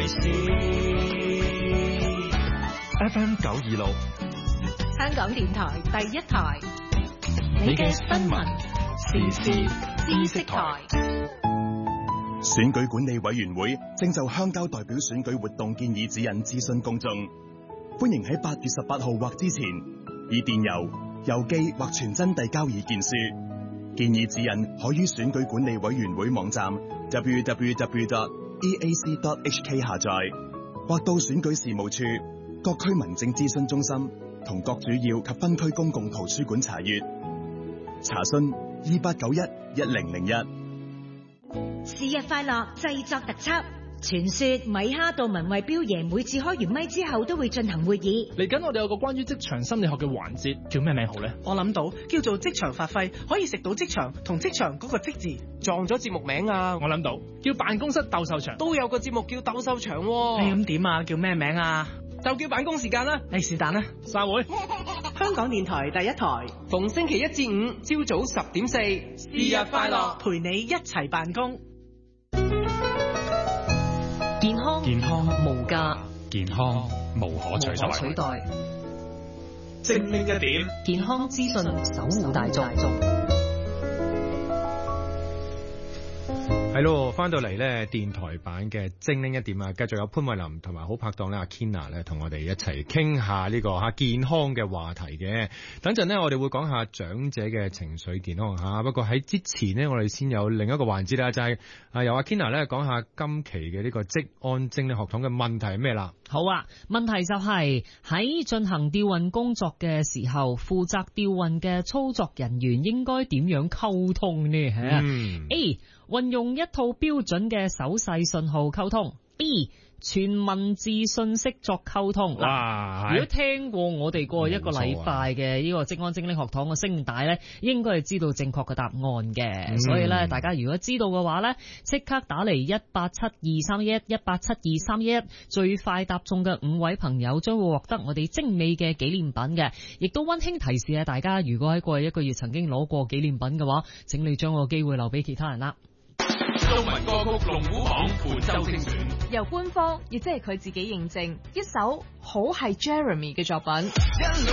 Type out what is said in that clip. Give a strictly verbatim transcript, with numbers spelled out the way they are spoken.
事。 F M 九二六， 香港電台第一台， 你嘅新聞時事知識台。 選舉管理委員會正就鄉郊代表選舉活動建議指引諮詢公眾，歡迎喺八月十八號或之前以電郵、郵寄或傳真遞交意見書。建議指引可於選舉管理委員會網站 double-u double-u double-u dot e a c dot h k 下載，或到選舉事務處、各區民政諮詢中心同各主要及分區公共圖書館查閱。查詢二八九一一零零一。 是日快樂製作特輯。傳說米哈杜文慧彪爺每次開完咪之後都會進行會議。 嚟緊我哋有個關於職場心理學嘅環節，叫咩名好呢？ 我諗到叫做職場發揮，可以食到職場同職場嗰個職字撞咗節目名啊！ 我諗到叫辦公室鬥獸場， 都有個節目叫鬥獸場喎。你咁點啊？叫咩名啊？就叫辦公時間啦。你是但啦， 散會。 香港電台第一台，逢星期一至五朝早十點四，是日快樂，陪你一齊辦公。 健康健康無價， 健康無可取代。 取代精靈一點， 健康資訊守護大眾。 係咯，翻到嚟咧電台版嘅精靈一點啊，繼續有潘慧琳同埋好拍檔咧阿 Kina 咧，同我哋一齊傾下呢個吓健康嘅話題嘅。等陣咧，我哋會講下長者嘅情緒健康吓。不過喺之前呢，我哋先有另一個環節啦，就係、是、啊由阿 Kina 咧講下今期嘅呢個職安精力學堂嘅問題係咩啦？ 好啊，問題就係喺進行調運工作嘅時候，負責調運嘅操作人員應該點樣溝通呢？吓、嗯、A 運用一套標準嘅手勢信號溝通。B 全文字信息作溝通。嗱，如果聽過我哋過一個禮拜嘅呢個職安精靈學堂嘅聲帶咧，應該係知道正確嘅答案嘅。嗯、所以咧，大家如果知道嘅話咧，即刻打嚟一八七二三一一一八七二三一一，最快答中嘅五位朋友將會獲得我哋精美嘅紀念品嘅。亦都溫馨提示啊，大家如果喺過去一個月曾經攞過紀念品嘅話，請你將個機會留俾其他人啦。 中文歌曲龍虎榜本周精選， 由官方亦即係佢自己認證，一首好係 Jeremy 嘅作品。